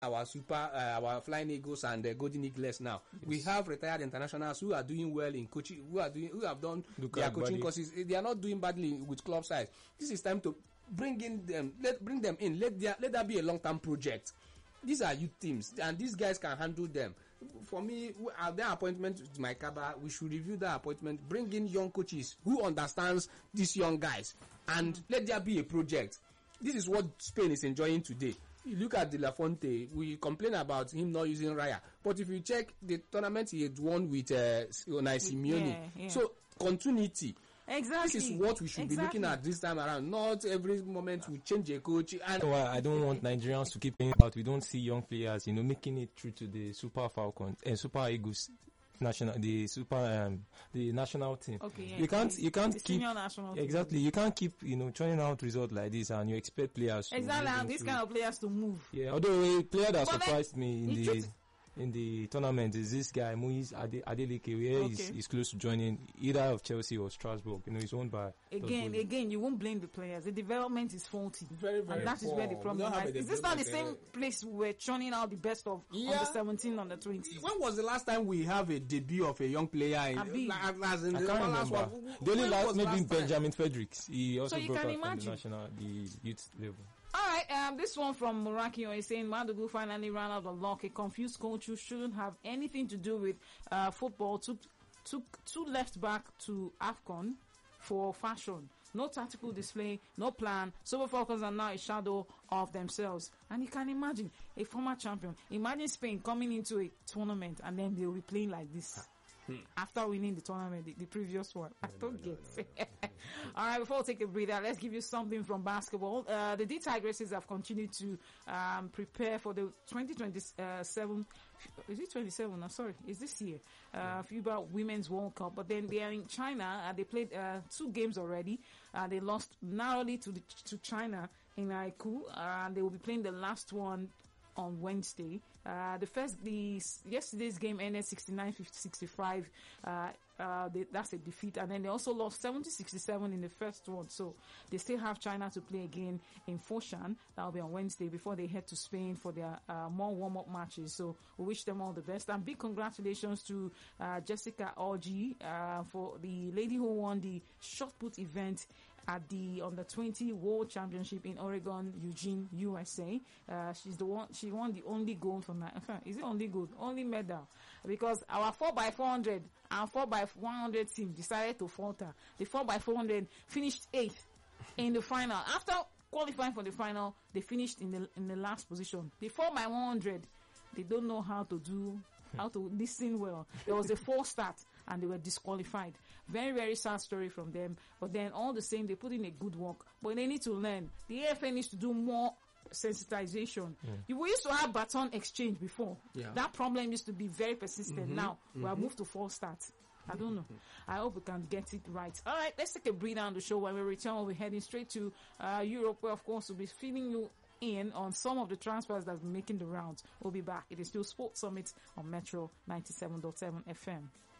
our our Flying Eagles and Golden Eagles now. Yes. We have retired internationals who are doing well in coaching, who have done their coaching courses. They are not doing badly with club size. This is time to bring them in. Let there be a long-term project. These are youth teams, and these guys can handle them. For me, their appointment with my Kaba, we should review that appointment. Bring in young coaches who understands these young guys, and let there be a project. This is what Spain is enjoying today. You look at De La Fonte, we complain about him not using Raya, but if you check the tournament he had won with Unai Simeone, so continuity. Exactly. This is what we should be looking at this time around. Not every moment we change a coach. And I don't want Nigerians to keep playing out. We don't see young players, making it through to the Super Falcons and Super Eagles the national team. Okay, yeah. You can't keep exactly. You can't keep churning out results like this and you expect players these kind of players to move. Yeah, although a player that surprised me in the tournament is this guy Moise Adeleke, where he's close to joining either of Chelsea or Strasbourg. He's owned by again you won't blame the players. The development is faulty, very, very and that is where the problem lies. Is this not the same place we were churning out the best of on the 17, on the 20? When was the last time we have a debut of a young player? I can't remember. The only last maybe Benjamin Fredericks. He also broke out from the youth level. All right, this one from Murakio is saying Madugu finally ran out of luck. A confused coach who shouldn't have anything to do with football took two left back to AFCON for fashion. No tactical display, no plan. Super Falcons are now a shadow of themselves. And you can imagine a former champion. Imagine Spain coming into a tournament and then they'll be playing like this. After winning the tournament, the previous one. I don't get it. All right, before we take a breather, let's give you something from basketball. The D Tigresses have continued to prepare for the 2027. Is it 27? No, sorry, it's this year. FIBA Women's World Cup. But then they are in China. They played 2 games already. They lost narrowly to China in Haikou. They will be playing the last one on Wednesday. Yesterday's game ended 69-65. That's a defeat, and then they also lost 70-67 in the first one. So they still have China to play again in Foshan. That'll be on Wednesday before they head to Spain for their more warm-up matches. So we wish them all the best, and big congratulations to Jessica Orji for the lady who won the shot put event at the Under 20 World Championship in Oregon, Eugene, USA. She won the only gold from that. Is it only gold? Only medal. Because our 4x400 and 4x100 team decided to falter. The 4x400 finished 8th in the final. After qualifying for the final, they finished in the last position. The 4x100, they don't know how to listen well. There was a false start and they were disqualified. Very, very sad story from them. But then all the same, they put in a good work. But they need to learn. The AFA needs to do more sensitization. We used to have baton exchange before. That problem used to be very persistent. Now we have moved to false starts. I don't know. I hope we can get it right. All right, let's take a breather on the show. When we return, we'll be heading straight to Europe, where of course we'll be feeding you in on some of the transfers that's been making the rounds. We'll be back. It is still Sports Summit on Metro 97.7 FM.